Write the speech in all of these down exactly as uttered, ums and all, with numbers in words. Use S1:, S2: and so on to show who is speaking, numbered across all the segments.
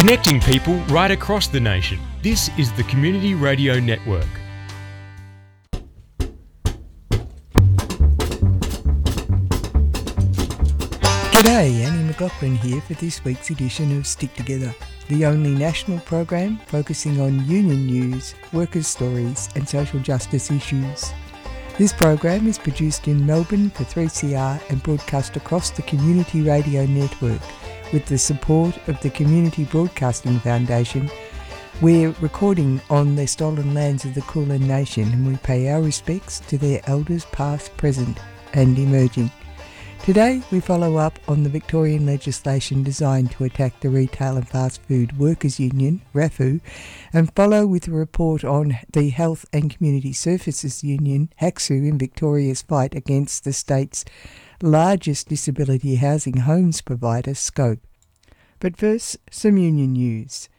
S1: Connecting people right across the nation. This is the Community Radio Network.
S2: G'day, Annie McLaughlin here for this week's edition of Stick Together, the only national program focusing on union news, workers' stories and social justice issues. This program is produced in Melbourne for three C R and broadcast across the Community Radio Network with the support of the Community Broadcasting Foundation. We're recording on the stolen lands of the Kulin Nation and we pay our respects to their elders past, present and emerging. Today we follow up on the Victorian legislation designed to attack the Retail and Fast Food Workers Union, R A F U, and follow with a report on the Health and Community Services Union, H A C S U, in Victoria's fight against the state's largest disability housing homes provider, Scope. But first, some union news.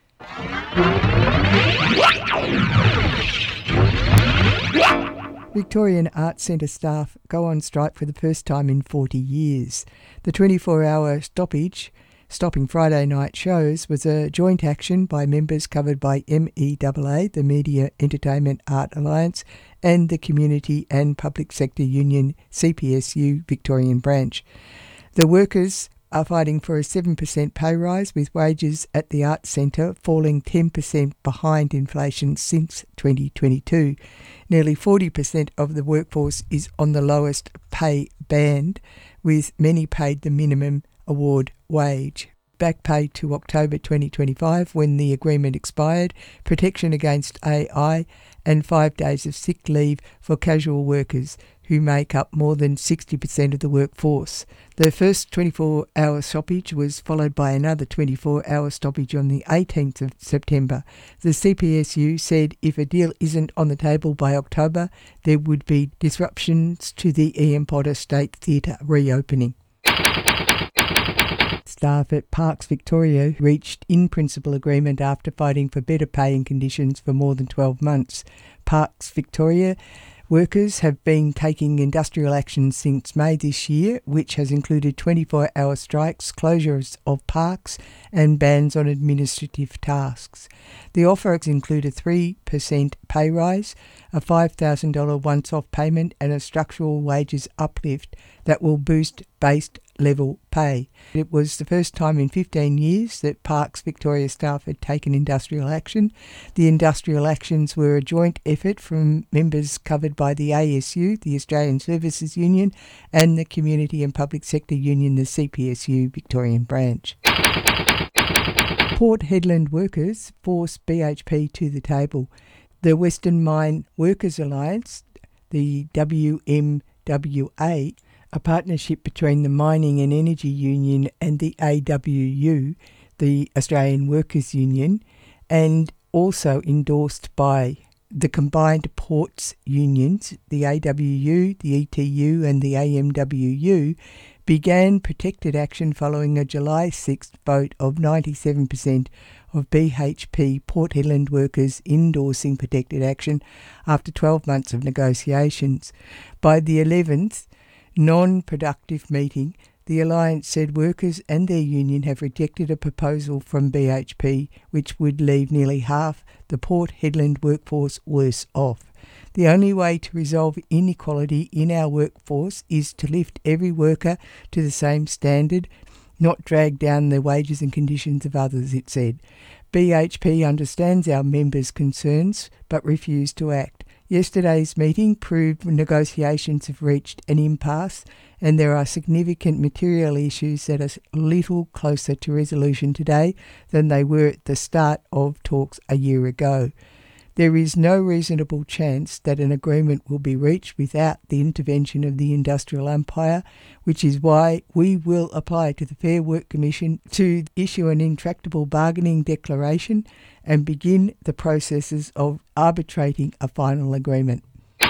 S2: Victorian Arts Centre staff go on strike for the first time in forty years. The twenty-four hour stoppage, stopping Friday night shows, was a joint action by members covered by M E A A, the Media Entertainment Art Alliance, and the Community and Public Sector Union C P S U Victorian branch. The workers are fighting for a seven percent pay rise, with wages at the Arts Centre falling ten percent behind inflation since twenty twenty-two. Nearly forty percent of the workforce is on the lowest pay band, with many paid the minimum award wage. Back pay to October twenty twenty-five when the agreement expired, protection against A I and five days of sick leave for casual workers who make up more than sixty percent of the workforce. The first twenty-four hour stoppage was followed by another twenty-four hour stoppage on the eighteenth of September. The C P S U said if a deal isn't on the table by October, there would be disruptions to the Ian Potter State Theatre reopening. Staff at Parks Victoria reached in-principle agreement after fighting for better pay and conditions for more than twelve months. Parks Victoria workers have been taking industrial action since May this year, which has included twenty-four hour strikes, closures of parks and bans on administrative tasks. The offer has included a three percent pay rise, a five thousand dollars once-off payment and a structural wages uplift that will boost base level pay. It was the first time in fifteen years that Parks Victoria staff had taken industrial action. The industrial actions were a joint effort from members covered by the A S U, the Australian Services Union, and the Community and Public Sector Union, the C P S U Victorian branch. Port Hedland workers force B H P to the table. The Western Mine Workers Alliance, the W M W A, a partnership between the Mining and Energy Union and the A W U, the Australian Workers Union, and also endorsed by the combined ports unions, the A W U, the E T U and the A M W U, began protected action following a July sixth vote of ninety-seven percent of B H P Port Hedland workers endorsing protected action after twelve months of negotiations. By the eleventh non-productive meeting, the Alliance said workers and their union have rejected a proposal from B H P which would leave nearly half the Port Hedland workforce worse off. The only way to resolve inequality in our workforce is to lift every worker to the same standard, not drag down the wages and conditions of others, it said. B H P understands our members' concerns but refused to act. Yesterday's meeting proved negotiations have reached an impasse and there are significant material issues that are little closer to resolution today than they were at the start of talks a year ago. There is no reasonable chance that an agreement will be reached without the intervention of the industrial umpire, which is why we will apply to the Fair Work Commission to issue an intractable bargaining declaration and begin the processes of arbitrating a final agreement.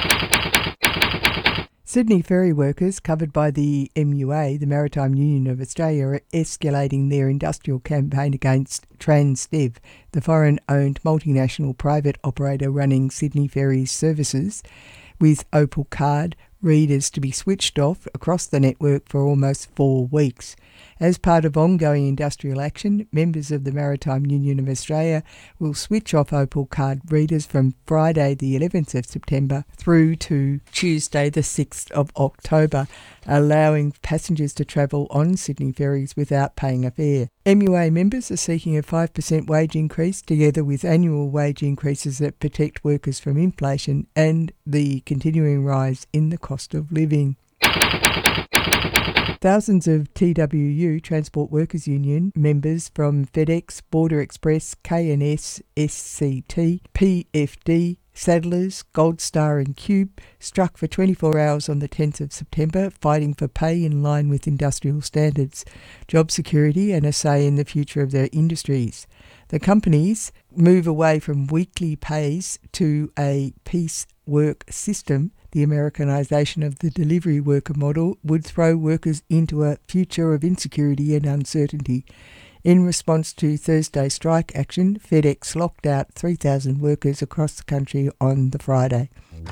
S2: Sydney ferry workers covered by the M U A, the Maritime Union of Australia, are escalating their industrial campaign against Transdev, the foreign-owned multinational private operator running Sydney Ferries services, with Opal Card readers to be switched off across the network for almost four weeks. As part of ongoing industrial action, members of the Maritime Union of Australia will switch off Opal card readers from Friday the eleventh of September through to Tuesday the sixth of October, allowing passengers to travel on Sydney ferries without paying a fare. M U A members are seeking a five percent wage increase, together with annual wage increases that protect workers from inflation and the continuing rise in the cost of living. Thousands of T W U, Transport Workers Union, members from FedEx, Border Express, K and S, S C T, P F D, Saddlers, Gold Star and Cube struck for twenty-four hours on the tenth of September, fighting for pay in line with industrial standards, job security and a say in the future of their industries. The companies move away from weekly pays to a piece work system. The Americanisation of the delivery worker model would throw workers into a future of insecurity and uncertainty. In response to Thursday's strike action, FedEx locked out three thousand workers across the country on the Friday.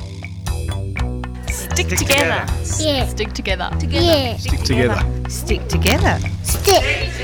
S3: Stick together.
S4: Yeah.
S3: Stick together.
S4: Together. Yeah.
S3: Stick together.
S5: Stick together.
S4: Stick.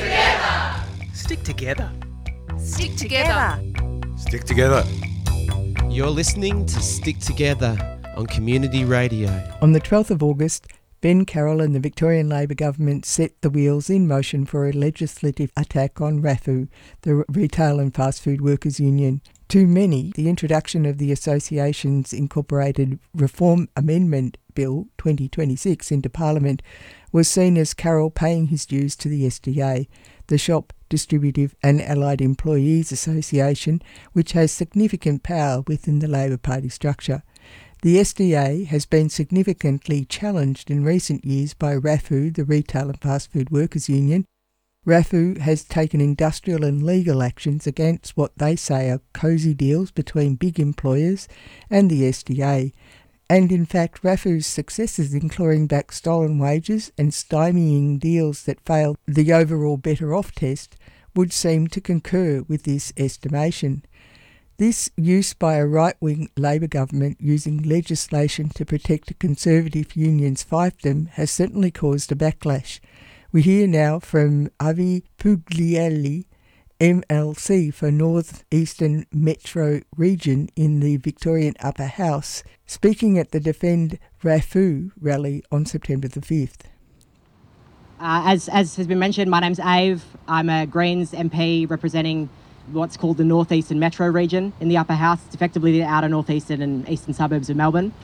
S5: Stick together.
S3: Stick together.
S6: Stick together.
S7: You're listening to Stick Together on Community Radio.
S2: On the twelfth of August, Ben Carroll and the Victorian Labor government set the wheels in motion for a legislative attack on RAFU, the Retail and Fast Food Workers Union. To many, the introduction of the association's incorporated Reform Amendment Bill twenty twenty-six into Parliament was seen as Carroll paying his dues to the S D A, the Shop, Distributive and Allied Employees Association, which has significant power within the Labor Party structure. The S D A has been significantly challenged in recent years by RAFU, the Retail and Fast Food Workers Union. RAFU has taken industrial and legal actions against what they say are cosy deals between big employers and the S D A. And in fact, RAFU's successes in clawing back stolen wages and stymieing deals that failed the overall better off test would seem to concur with this estimation. This use by a right-wing Labor government using legislation to protect a Conservative union's fiefdom has certainly caused a backlash. We hear now from Avi Puglielli, M L C for North Eastern Metro Region in the Victorian Upper House, speaking at the Defend RAFU rally on September the fifth.
S8: Uh, as, as has been mentioned, my name's Ave. I'm a Greens M P representing what's called the North Eastern Metro Region in the Upper House. It's effectively the outer northeastern and eastern suburbs of Melbourne.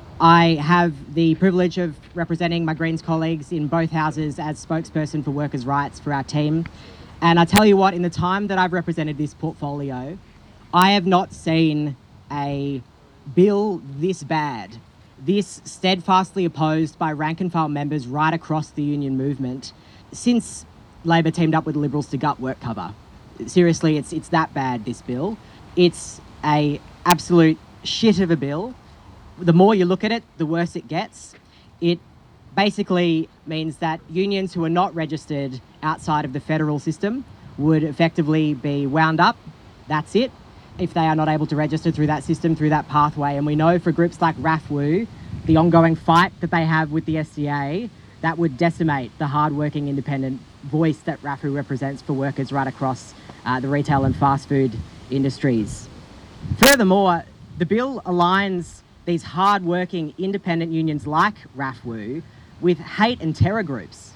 S8: I have the privilege of representing my Greens colleagues in both houses as spokesperson for workers' rights for our team. And I tell you what, in the time that I've represented this portfolio, I have not seen a bill this bad, this steadfastly opposed by rank and file members right across the union movement since Labor teamed up with the Liberals to gut work cover. Seriously, it's it's that bad, this bill. It's a absolute shit of a bill. The more you look at it, the worse it gets. It basically means that unions who are not registered outside of the federal system would effectively be wound up. That's it. If they are not able to register through that system, through that pathway. And we know for groups like RAFU, the ongoing fight that they have with the S D A, that would decimate the hard-working independent voice that RAFU represents for workers right across uh, the retail and fast food industries. Furthermore, the bill aligns these hard-working independent unions like RAFU with hate and terror groups.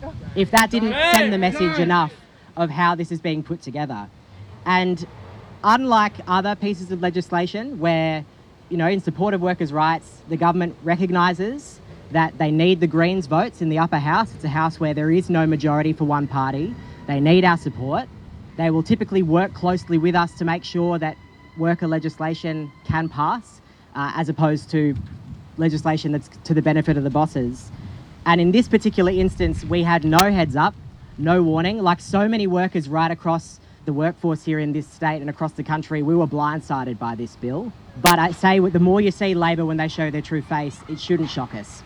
S8: If that didn't send the message enough of how this is being put together. And unlike other pieces of legislation where, you know, in support of workers' rights, the government recognises that they need the Greens votes in the upper house. It's a house where there is no majority for one party. They need our support. They will typically work closely with us to make sure that worker legislation can pass, uh, as opposed to legislation that's to the benefit of the bosses. And in this particular instance, we had no heads up, no warning. Like so many workers right across the workforce here in this state and across the country, we were blindsided by this bill. But I say, the more you see Labor when they show their true face, it shouldn't shock us.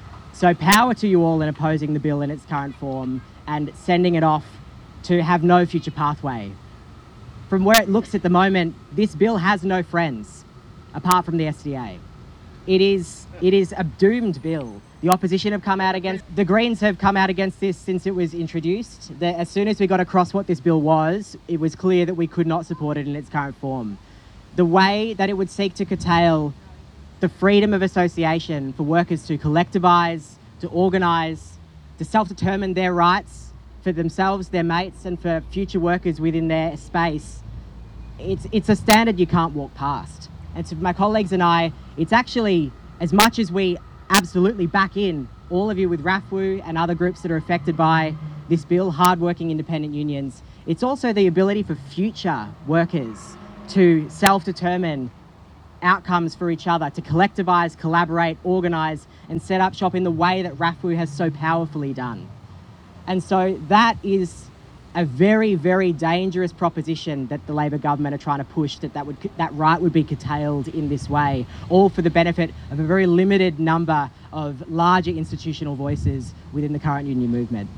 S8: So power to you all in opposing the bill in its current form and sending it off to have no future pathway. From where it looks at the moment, this bill has no friends apart from the S D A. It is it is a doomed bill. The opposition have come out against, the Greens have come out against this since it was introduced. The, as soon as we got across what this bill was, it was clear that we could not support it in its current form. The way that it would seek to curtail the freedom of association for workers to collectivise, to organise, to self-determine their rights for themselves, their mates, and for future workers within their space, it's, it's a standard you can't walk past. And to my colleagues and I, it's actually, as much as we absolutely back in all of you with R A F W and other groups that are affected by this bill, hard-working independent unions, it's also the ability for future workers to self-determine outcomes for each other, to collectivise, collaborate, organise and set up shop in the way that R A F W has so powerfully done. And so that is a very, very dangerous proposition that the Labor government are trying to push, that that, would, that right would be curtailed in this way, all for the benefit of a very limited number of larger institutional voices within the current union movement.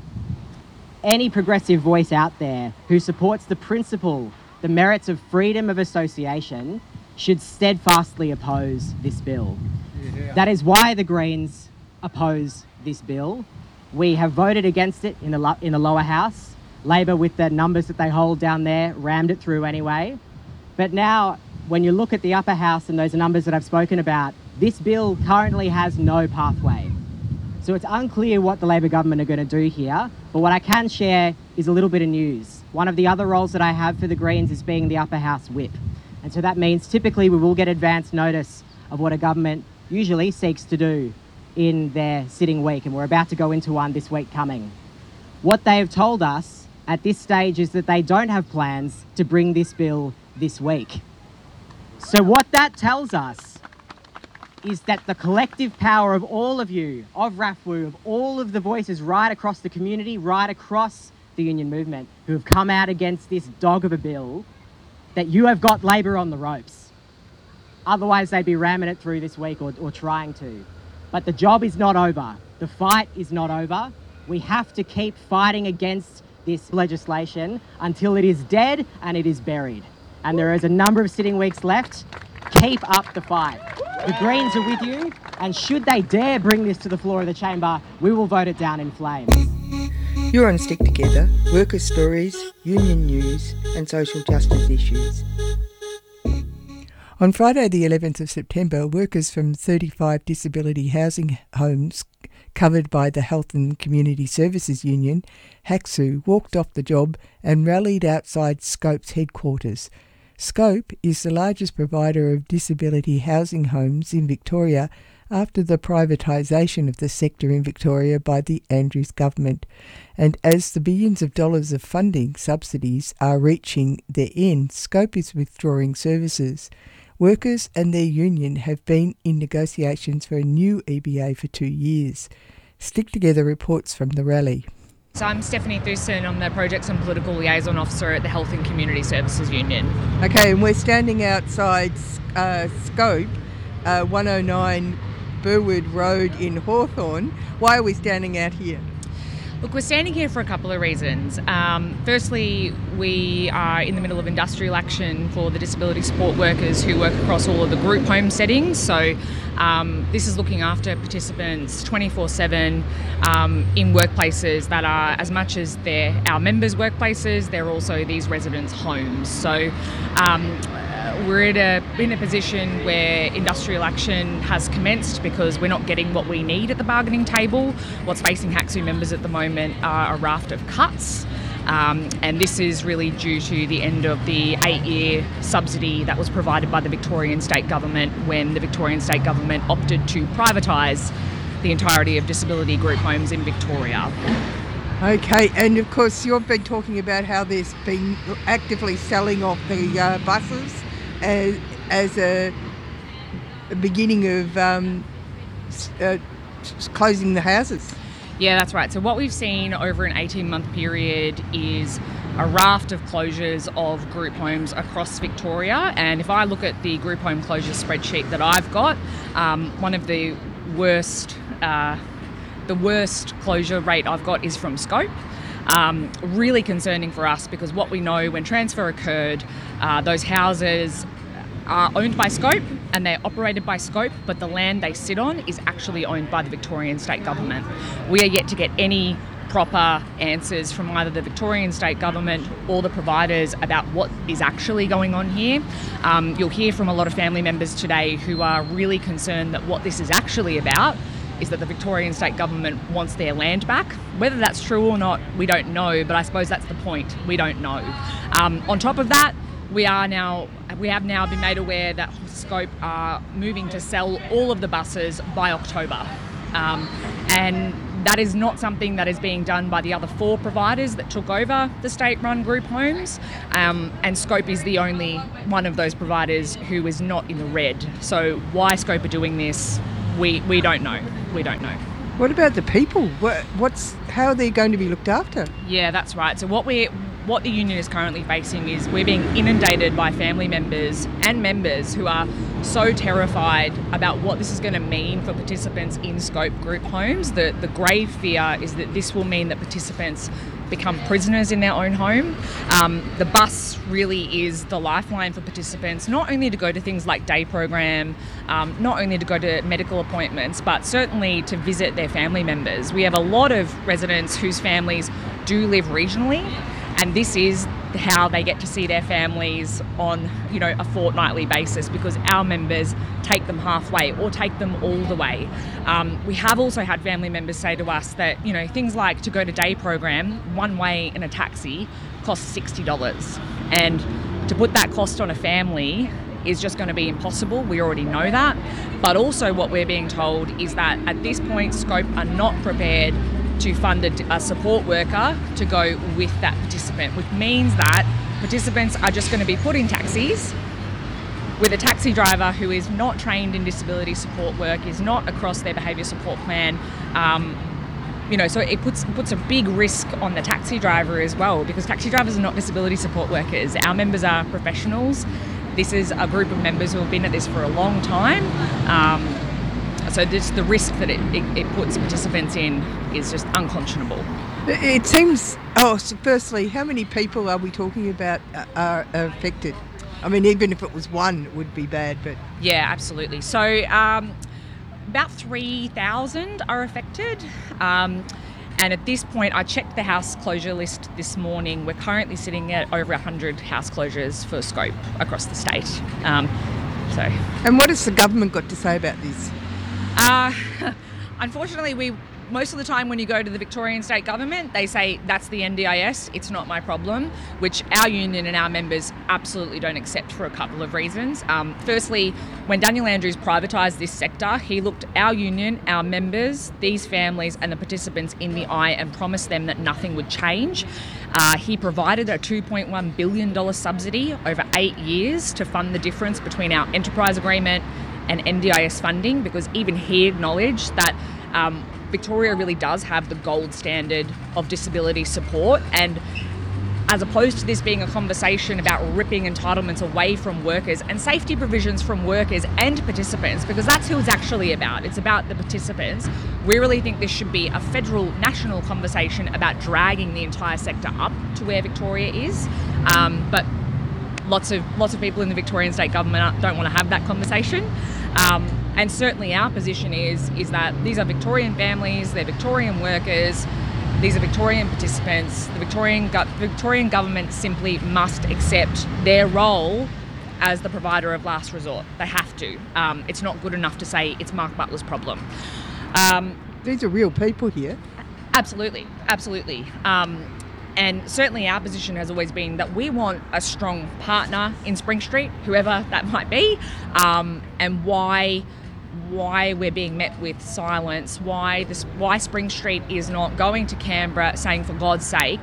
S8: Any progressive voice out there who supports the principle, the merits of freedom of association, should steadfastly oppose this bill. Yeah. That is why the Greens oppose this bill. We have voted against it in the, lo- in the lower house. Labor, with the numbers that they hold down there, rammed it through anyway. But now, when you look at the upper house and those numbers that I've spoken about, this bill currently has no pathway. So it's unclear what the Labor government are going to do here, but what I can share is a little bit of news. One of the other roles that I have for the Greens is being the upper house whip. And so that means typically we will get advance notice of what a government usually seeks to do in their sitting week, and we're about to go into one this week coming. What they have told us at this stage is that they don't have plans to bring this bill this week. So what that tells us is that the collective power of all of you, of R A F W, of all of the voices right across the community, right across the union movement, who have come out against this dog of a bill, that you have got Labor on the ropes. Otherwise they'd be ramming it through this week, or, or trying to. But the job is not over. The fight is not over. We have to keep fighting against this legislation until it is dead and it is buried. And there is a number of sitting weeks left. Keep up the fight. The Greens are with you, and should they dare bring this to the floor of the chamber, we will vote it down in flames.
S2: You're on Stick Together, worker stories, union news and social justice issues. On Friday the eleventh of September, workers from thirty-five disability housing homes covered by the Health and Community Services Union, HACSU, walked off the job and rallied outside Scope's headquarters. Scope is the largest provider of disability housing homes in Victoria after the privatisation of the sector in Victoria by the Andrews government. And as the billions of dollars of funding subsidies are reaching their end, Scope is withdrawing services. Workers and their union have been in negotiations for a new E B A for two years. Stick Together reports from the rally.
S4: So I'm Stephanie Thurston, I'm the Projects and Political Liaison Officer at the Health and Community Services Union.
S2: Okay, and we're standing outside uh, Scope, uh, one oh nine Burwood Road in Hawthorn. Why are we standing out here?
S4: Look, we're standing here for a couple of reasons. Um, firstly, we are in the middle of industrial action for the disability support workers who work across all of the group home settings. So um, this is looking after participants twenty-four seven um, in workplaces that are, as much as they're our members' workplaces, they're also these residents' homes. So um, we're at a, in a position where industrial action has commenced because we're not getting what we need at the bargaining table. What's facing HACSU members at the moment are a raft of cuts. Um, and this is really due to the end of the eight-year subsidy that was provided by the Victorian State Government when the Victorian State Government opted to privatise the entirety of disability group homes in Victoria.
S2: Okay, and of course you've been talking about how there's been actively selling off the uh, buses as, as a, a beginning of um, uh, closing the houses.
S4: Yeah, that's right. So what we've seen over an eighteen-month period is a raft of closures of group homes across Victoria. And if I look at the group home closure spreadsheet that I've got, um, one of the worst, uh, the worst closure rate I've got is from Scope. Um, really concerning for us because what we know when transfer occurred, uh, those houses are owned by Scope. and they're operated by Scope, but the land they sit on is actually owned by the Victorian State Government. We are yet to get any proper answers from either the Victorian State Government or the providers about what is actually going on here. Um, you'll hear from a lot of family members today who are really concerned that what this is actually about is that the Victorian State Government wants their land back. Whether that's true or not, we don't know, but I suppose that's the point. We don't know. Um, on top of that, we are now we have now been made aware that Scope are moving to sell all of the buses by October. Um, and that is not something that is being done by the other four providers that took over the state-run group homes. Um, and Scope is the only one of those providers who is not in the red. So why Scope are doing this, we, we don't know. We don't know.
S2: What about the people? What, what's how are they going to be looked after?
S4: Yeah, that's right. So what we what the union is currently facing is we're being inundated by family members and members who are so terrified about what this is going to mean for participants in Scope group homes. The the grave fear is that this will mean that participants become prisoners in their own home. Um, the bus really is the lifeline for participants, not only to go to things like day program, um, not only to go to medical appointments, but certainly to visit their family members. We have a lot of residents whose families do live regionally, and this is how they get to see their families on, you know, a fortnightly basis, because our members take them halfway or take them all the way. Um, we have also had family members say to us that, you know, things like to go to day program, one way in a taxi costs sixty dollars. And to put that cost on a family is just going to be impossible. We already know that. But also what we're being told is that at this point, Scope are not prepared to fund a, a support worker to go with that participant, which means that participants are just going to be put in taxis with a taxi driver who is not trained in disability support work, is not across their behaviour support plan. Um, you know, so it puts puts a big risk on the taxi driver as well, because taxi drivers are not disability support workers. Our members are professionals. This is a group of members who have been at this for a long time. Um, So this, the risk that it, it, it puts participants in is just unconscionable.
S2: It seems, oh, so firstly, how many people are we talking about are, are affected? I mean, even if it was one, it would be bad, but...
S4: Yeah, absolutely. So um, about three thousand are affected. Um, and at this point, I checked the house closure list this morning. We're currently sitting at over one hundred house closures for Scope across the state. Um, so.
S2: And what has the government got to say about this?
S4: Uh, unfortunately, we most of the time when you go to the Victorian State Government, they say that's the N D I S, it's not my problem, which our union and our members absolutely don't accept for a couple of reasons. Um, firstly, when Daniel Andrews privatised this sector, he looked our union, our members, these families and the participants in the eye and promised them that nothing would change. Uh, he provided a two point one billion dollars subsidy over eight years to fund the difference between our enterprise agreement and N D I S funding, because even he acknowledged that um, Victoria really does have the gold standard of disability support, and as opposed to this being a conversation about ripping entitlements away from workers and safety provisions from workers and participants, because that's who it's actually about. It's about the participants. We really think this should be a federal, national conversation about dragging the entire sector up to where Victoria is. Um, but lots of lots of people in the Victorian State Government don't want to have that conversation. Um, and certainly our position is is that these are Victorian families, they're Victorian workers, these are Victorian participants. The Victorian go- Victorian government simply must accept their role as the provider of last resort. They have to. Um, it's not good enough to say it's Mark Butler's problem. Um,
S2: These are real people here.
S4: Absolutely, absolutely. Um, and certainly our position has always been that we want a strong partner in Spring Street, whoever that might be, um, and why why we're being met with silence, why this, why Spring Street is not going to Canberra saying, for God's sake,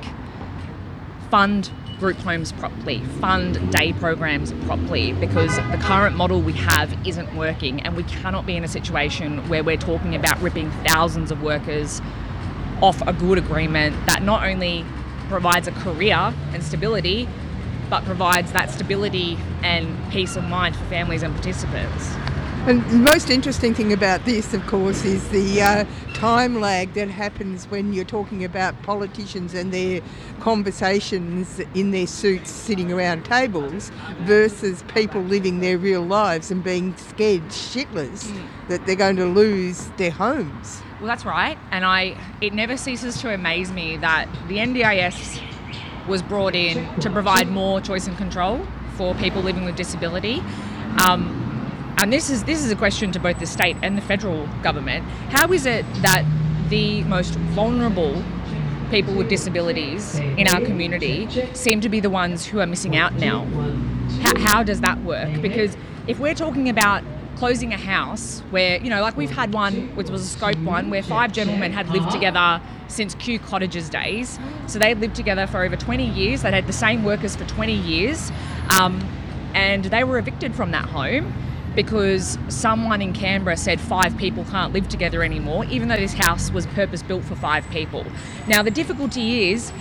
S4: fund group homes properly, fund day programs properly, because the current model we have isn't working, and we cannot be in a situation where we're talking about ripping thousands of workers off a good agreement that not only provides a career and stability, but provides that stability and peace of mind for families and participants.
S2: And the most interesting thing about this, of course, is the uh, time lag that happens when you're talking about politicians and their conversations in their suits sitting around tables versus people living their real lives and being scared shitless mm. that they're going to lose their homes.
S4: Well, that's right. And I, it never ceases to amaze me that the N D I S was brought in to provide more choice and control for people living with disability. Um, And this is this is a question to both the state and the federal government. How is it that the most vulnerable people with disabilities in our community seem to be the ones who are missing out now? How, how does that work? Because if we're talking about closing a house where, you know, like we've had one, which was a scope one, where five gentlemen had lived together since Kew Cottages days. So they lived together for over twenty years. They had the same workers for twenty years. Um, and they were evicted from that home because someone in Canberra said five people can't live together anymore, even though this house was purpose-built for five people. Now, the difficulty is,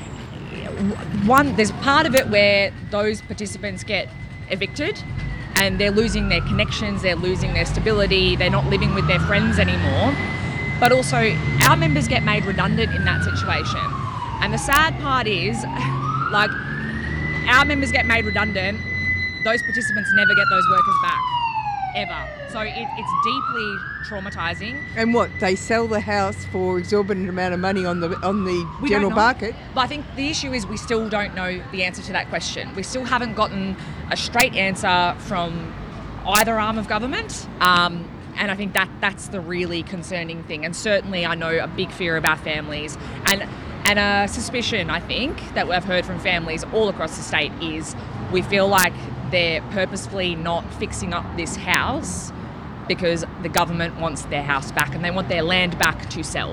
S4: one, there's part of it where those participants get evicted and they're losing their connections, they're losing their stability, they're not living with their friends anymore. But also, our members get made redundant in that situation. And the sad part is, like, our members get made redundant, those participants never get those workers back. Ever. So it, it's deeply traumatising.
S2: And what, they sell the house for exorbitant amount of money on the on the
S4: We
S2: general
S4: don't know.
S2: market?
S4: But I think the issue is we still don't know the answer to that question. We still haven't gotten a straight answer from either arm of government. Um, and I think that that's the really concerning thing. And certainly I know a big fear of our families. And, and a suspicion, I think, that we've heard from families all across the state is we feel like they're purposefully not fixing up this house because the government wants their house back and they want their land back to sell.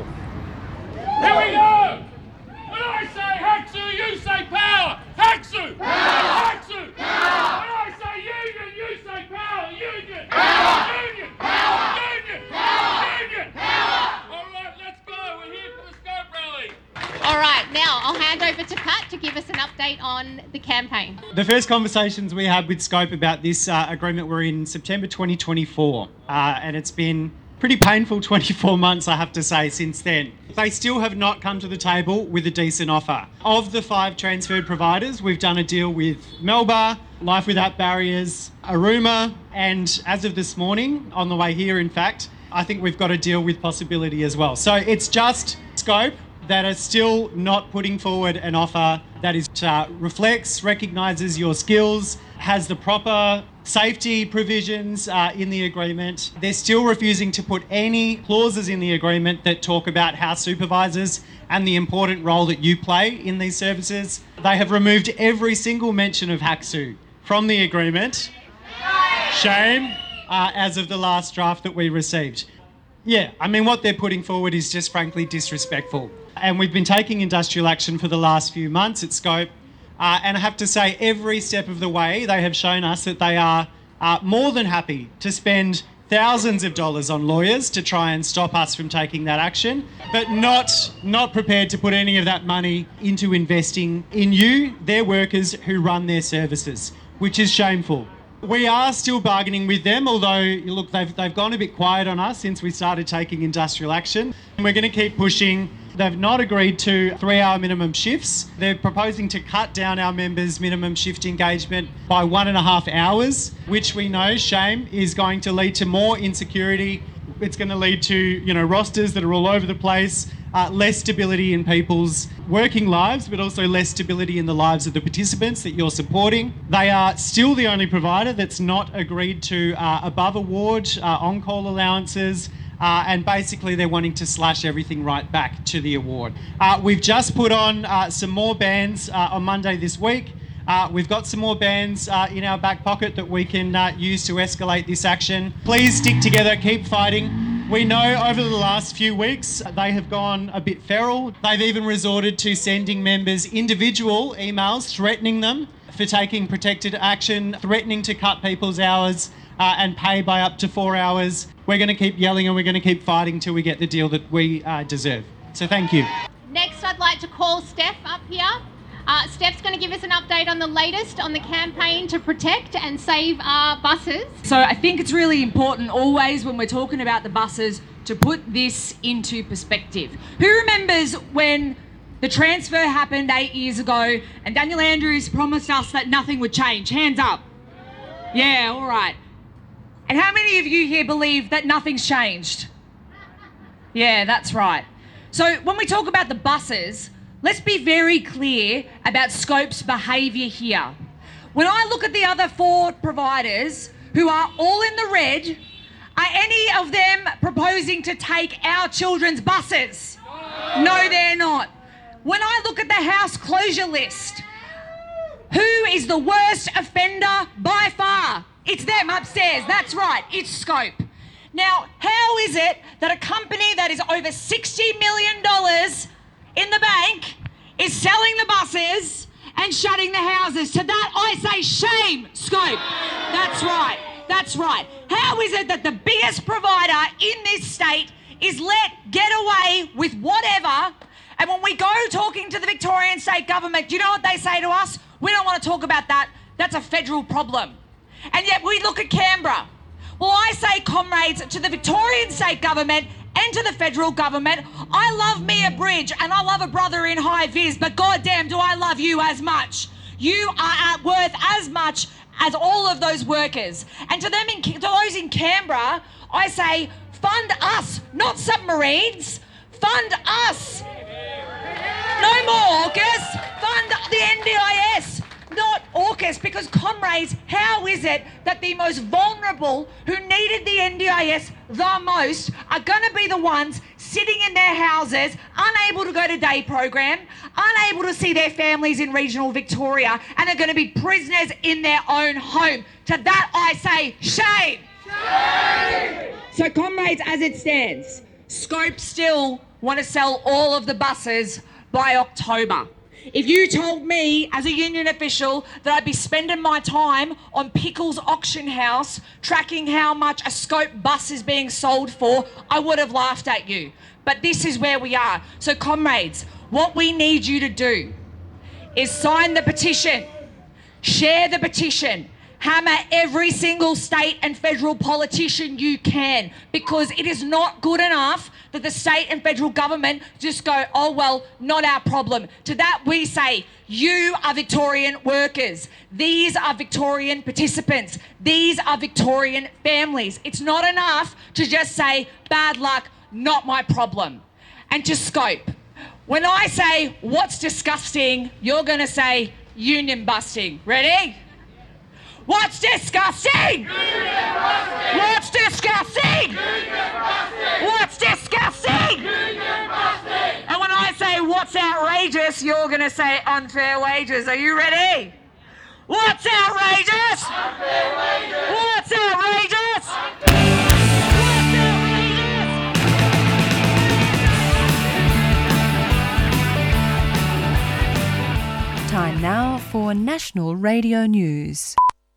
S6: Here we go! When I say Haxu, you say power! Haxu! Power! Haxu! Power! When I say union, you say power! Union! Power! Union! Power! Union! Power! Union! Power! All right, let's go. We're here for the Scope Rally.
S3: All right, now I'll hand over to Pat to give us an update on the campaign.
S9: The first conversations we had with Scope about this uh, agreement were in September twenty twenty-four, uh, and it's been pretty painful twenty-four months, I have to say, since then. They still have not come to the table with a decent offer. Of the five transferred providers, we've done a deal with Melba, Life Without Barriers, Aruma, and as of this morning, on the way here, in fact, I think we've got a deal with Possibility as well. So it's just Scope that are still not putting forward an offer that is uh, reflects, recognises your skills, has the proper safety provisions uh, in the agreement. They're still refusing to put any clauses in the agreement that talk about house supervisors and the important role that you play in these services. They have removed every single mention of Haxu from the agreement. Shame, uh, as of the last draft that we received. Yeah, I mean, what they're putting forward is just frankly disrespectful. And we've been taking industrial action for the last few months at Scope. Uh, and I have to say, every step of the way, they have shown us that they are uh, more than happy to spend thousands of dollars on lawyers to try and stop us from taking that action, but not, not prepared to put any of that money into investing in you, their workers who run their services, which is shameful. We are still bargaining with them, although, look, they've, they've gone a bit quiet on us since we started taking industrial action. And we're going to keep pushing. They've not agreed to three-hour minimum shifts. They're proposing to cut down our members' minimum shift engagement by one and a half hours, which we know, shame, is going to lead to more insecurity. It's going to lead to, you know, rosters that are all over the place, uh, less stability in people's working lives, but also less stability in the lives of the participants that you're supporting. They are still the only provider that's not agreed to uh, above award uh, on-call allowances, uh, and basically they're wanting to slash everything right back to the award. Uh, we've just put on uh, some more bans uh, on Monday this week. Uh, we've got some more bans uh, in our back pocket that we can uh, use to escalate this action. Please stick together, keep fighting. We know over the last few weeks they have gone a bit feral. They've even resorted to sending members individual emails threatening them for taking protected action, threatening to cut people's hours uh, and pay by up to four hours. We're going to keep yelling and we're going to keep fighting till we get the deal that we uh, deserve. So thank you.
S3: Next, I'd like to call Steph up here. Uh, Steph's going to give us an update on the latest on the campaign to protect and save our buses.
S10: So I think it's really important always when we're talking about the buses to put this into perspective. Who remembers when the transfer happened eight years ago and Daniel Andrews promised us that nothing would change? Hands up. Yeah, all right. And how many of you here believe that nothing's changed? Yeah, that's right. So when we talk about the buses, let's be very clear about Scope's behaviour here. When I look at the other four providers who are all in the red, are any of them proposing to take our children's buses? No, no they're not. When I look at the house closure list, who is the worst offender by far? It's them upstairs, that's right, it's Scope. Now, how is it that a company that is over sixty million dollars in the bank is selling the buses and shutting the houses? To that I say shame, Scope. That's right, that's right. How is it that the biggest provider in this state is let get away with whatever, and when we go talking to the Victorian state government, do you know what they say to us? We don't want to talk about that, that's a federal problem. And yet we look at Canberra. Well, I say, comrades, to the Victorian state government and to the federal government, I love Mia Bridge and I love a brother in high vis, but goddamn do I love you as much. You are worth as much as all of those workers. And to them, in, to those in Canberra, I say, fund us, not submarines. Fund us. No more AUKUS. Fund the N D I S. Not AUKUS, because comrades, how is it that the most vulnerable who needed the N D I S the most are going to be the ones sitting in their houses, unable to go to day program, unable to see their families in regional Victoria, and are going to be prisoners in their own home? To that I say, shame! Shame! So comrades, as it stands, Scope still want to sell all of the buses by October. If you told me as a union official that I'd be spending my time on Pickles Auction House tracking how much a Scope bus is being sold for, I would have laughed at you. But this is where we are. So comrades, what we need you to do is sign the petition, share the petition, hammer every single state and federal politician you can, because it is not good enough that the state and federal government just go, oh, well, not our problem. To that we say, you are Victorian workers. These are Victorian participants. These are Victorian families. It's not enough to just say, bad luck, not my problem. And to Scope, when I say what's disgusting, you're going to say union busting. Ready? What's disgusting? What's disgusting? What's disgusting? And when I say what's outrageous, you're going to say unfair wages. Are you ready? What's outrageous? Unfair wages. What's outrageous? What's outrageous?
S11: Time now for National Radio News.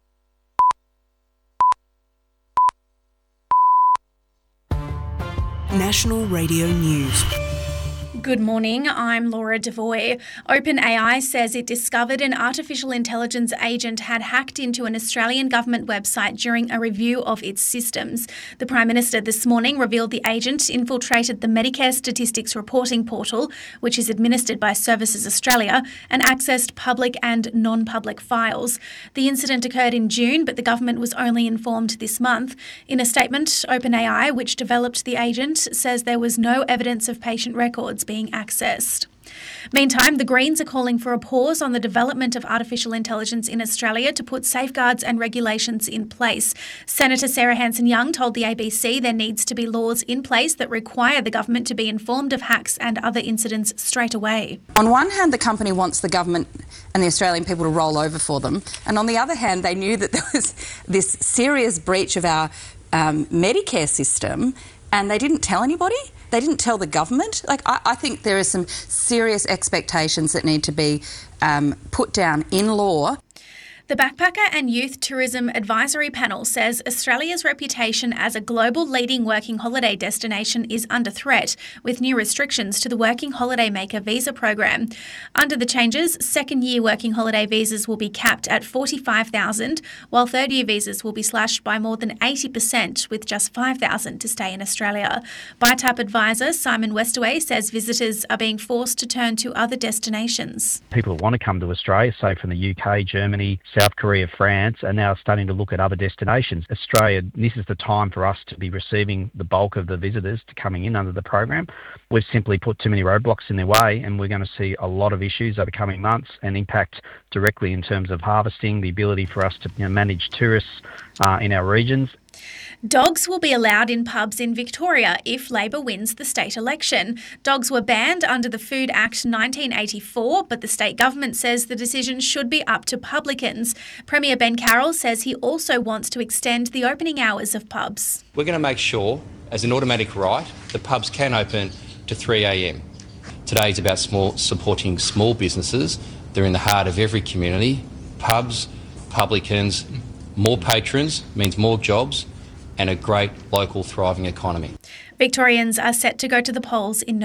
S12: National Radio News.
S13: Good morning, I'm Laura Devoy. OpenAI says it discovered an artificial intelligence agent had hacked into an Australian government website during a review of its systems. The Prime Minister this morning revealed the agent infiltrated the Medicare Statistics Reporting Portal, which is administered by Services Australia, and accessed public and non-public files. The incident occurred in June, but the government was only informed this month. In a statement, OpenAI, which developed the agent, says there was no evidence of patient records being accessed. Meantime, the Greens are calling for a pause on the development of artificial intelligence in Australia to put safeguards and regulations in place. Senator Sarah Hanson-Young told the A B C there needs to be laws in place that require the government to be informed of hacks and other incidents straight away.
S14: On one hand, the company wants the government and the Australian people to roll over for them, and on the other hand, they knew that there was this serious breach of our um, Medicare system, and they didn't tell anybody. They didn't tell the government. Like, I, I think there are some serious expectations that need to be um, put down in law.
S13: The Backpacker and Youth Tourism Advisory Panel says Australia's reputation as a global leading working holiday destination is under threat, with new restrictions to the Working Holidaymaker visa program. Under the changes, second-year working holiday visas will be capped at forty-five thousand, while third-year visas will be slashed by more than eighty percent, with just five thousand to stay in Australia. B I T A P advisor Simon Westaway says visitors are being forced to turn to other destinations.
S15: People that want to come to Australia, say from the U K, Germany, South Korea, France, are now starting to look at other destinations. Australia, this is the time for us to be receiving the bulk of the visitors to coming in under the program. We've simply put too many roadblocks in their way, and we're going to see a lot of issues over coming months and impact directly in terms of harvesting, the ability for us to you know, manage tourists uh, in our regions.
S13: Dogs will be allowed in pubs in Victoria if Labor wins the state election. Dogs were banned under the Food Act nineteen eighty-four, but the state government says the decision should be up to publicans. Premier Ben Carroll says he also wants to extend the opening hours of pubs.
S16: We're going to make sure, as an automatic right, the pubs can open to three a.m. Today is about small, supporting small businesses. They're in the heart of every community. Pubs, publicans, more patrons means more jobs and a great local thriving economy.
S13: Victorians are set to go to the polls in